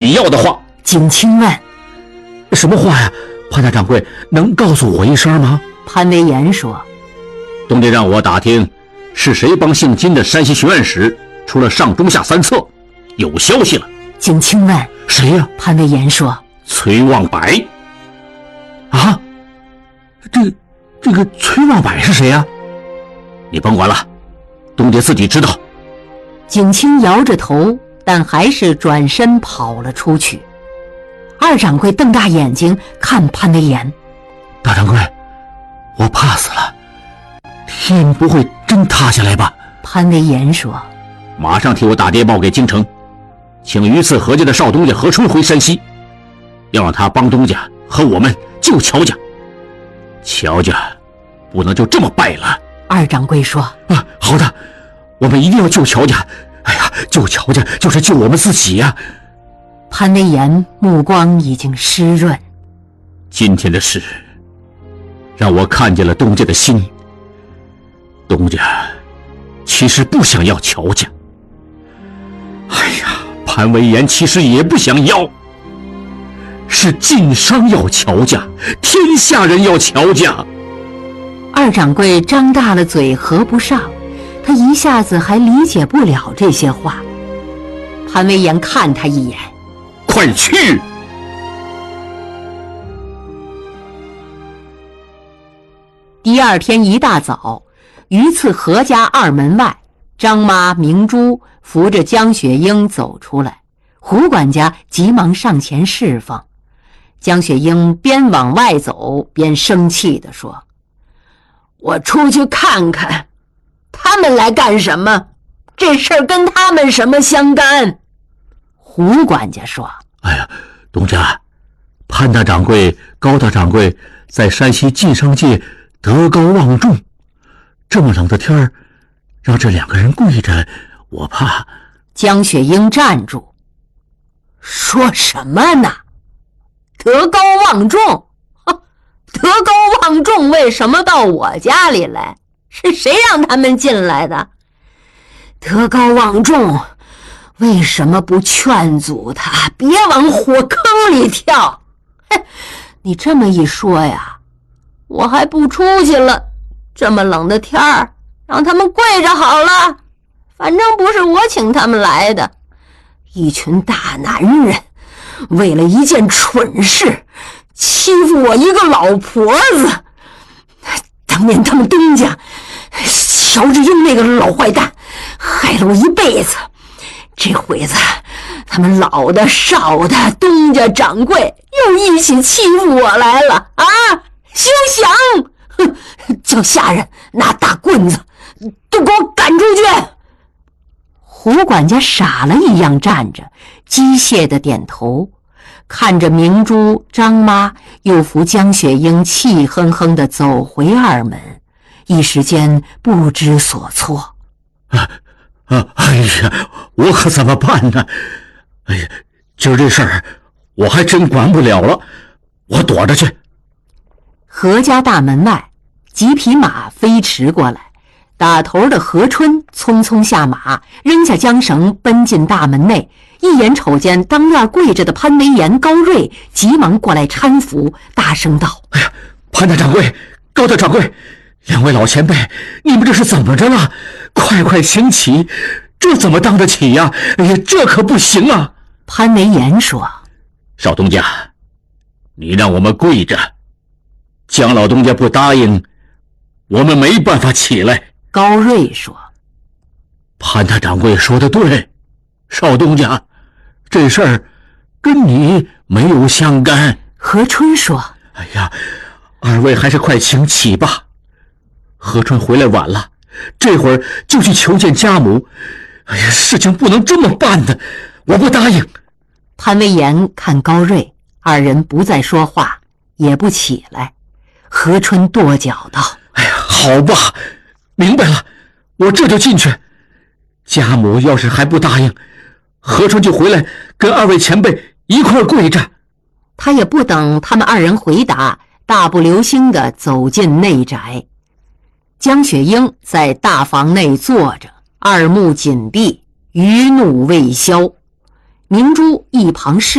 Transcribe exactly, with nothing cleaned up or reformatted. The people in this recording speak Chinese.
你要的话。 景清问： 什么话呀？潘大掌柜，能告诉我一声吗？ 潘维言说： 东家让我打听是谁帮姓金的山西学院时出了上中下三册，有消息了。 景清问： 谁呀？ 潘维言说： 崔望白。 啊，这这个崔望白是谁呀？ 你甭管了，东家自己知道。 景清摇着头，但还是转身跑了出去。二掌柜瞪大眼睛看潘维言： 大掌柜，我怕死了，天不会真塌下来吧？ 潘维言说： 马上替我打电报给京城，请榆次何家的少东家何春回山西，要让他帮东家和我们救乔家。乔家不能就这么败了。 二掌柜说： 啊，好的，我们一定要救乔家。哎呀，救乔家就是救我们自己呀。 潘维言目光已经湿润。 今天的事让我看见了东家的心。东家其实不想要乔家，哎呀，潘维言其实也不想要，是晋商要乔家，天下人要乔家。 二掌柜张大了嘴合不上，他一下子还理解不了这些话。潘维言看他一眼： 快去！ 第二天一大早，榆次何家二门外，张妈明珠扶着江雪英走出来，胡管家急忙上前侍奉。江雪英边往外走边生气地说：我出去看看，他们来干什么？这事儿跟他们什么相干？胡管家说： 哎呀，东家，潘大掌柜、高大掌柜在山西晋商界德高望重，这么冷的天儿，让这两个人跪着，我怕。 江雪英站住：说什么呢？德高望重？德高望重为什么到我家里来？是谁让他们进来的？德高望重为什么不劝阻他别往火坑里跳？哼，你这么一说呀，我还不出去了。这么冷的天儿，让他们跪着好了。反正不是我请他们来的，一群大男人为了一件蠢事欺负我一个老婆子。当年他们东家乔志英那个老坏蛋害了我一辈子，这会子他们老的少的东家掌柜又一起欺负我来了啊！休想！哼，叫下人拿大棍子都给我赶出去！胡管家傻了一样站着，机械地点头，看着明珠、张妈又扶江雪英气哼哼地走回二门，一时间不知所措。 啊啊！哎呀，我可怎么办呢？哎呀，今儿这事儿我还真管不了了，我躲着去。 何家大门外，几匹马飞驰过来，打头的何春匆匆下马，扔下缰绳奔进大门内，一眼瞅见当面跪着的潘维言、高瑞，急忙过来搀扶，大声道： 哎呀，潘大掌柜、高大掌柜，两位老前辈，你们这是怎么着了？快快请起，这怎么当得起呀？哎呀，这可不行啊！ 潘维言说： 少东家，你让我们跪着，江老东家不答应，我们没办法起来。 高瑞说： 潘大掌柜说的对，少东家，这事儿跟你没有相干。 何春说： 哎呀，二位还是快请起吧。何春回来晚了，这会儿就去求见家母。哎呀，事情不能这么办的，我不答应。 潘维言看高瑞，二人不再说话，也不起来。何春跺脚道： 哎呀，好吧，明白了，我这就进去。家母要是还不答应，何春就回来跟二位前辈一块跪着。 他也不等他们二人回答，大步流星地走进内宅。江雪英在大房内坐着，二目紧闭，余怒未消。明珠一旁侍